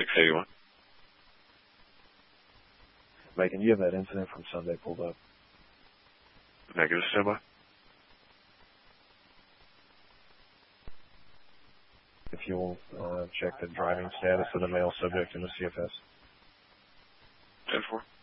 681. Megan, you have that incident from Sunday pulled up? Negative, standby. If you will check the driving status of the male subject in the CFS. 10-4.